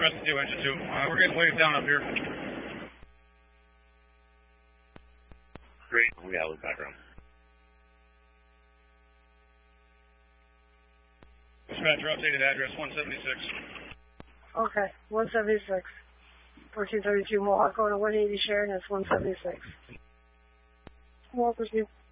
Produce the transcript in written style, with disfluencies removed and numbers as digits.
Rescue 2, engine 2. We're getting weighted down up here. Great, we have a background. Dispatcher, updated address 176. Okay, 176. 1432 Mohawk Road, 180 Sharon, that's 176. Walker's View.